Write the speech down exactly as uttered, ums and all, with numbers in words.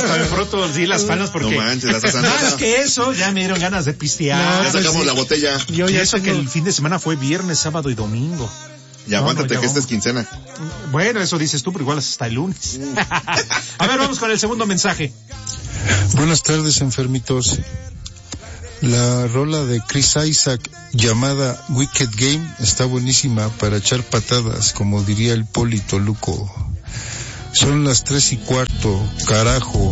también pronto sí las palmas porque... No manches, las has anotado. Más que eso, ya me dieron ganas de pistear. Ya sacamos sí. la botella. Yo ya y eso tengo... que el fin de semana fue viernes, sábado y domingo. Ya no, aguántate no, ya que esta es quincena. Bueno, eso dices tú, pero igual hasta el lunes. A ver, vamos con el segundo mensaje. Buenas tardes, enfermitos. La rola de Chris Isaac llamada Wicked Game está buenísima para echar patadas, como diría el Poli Toluco. Son las tres y cuarto, carajo.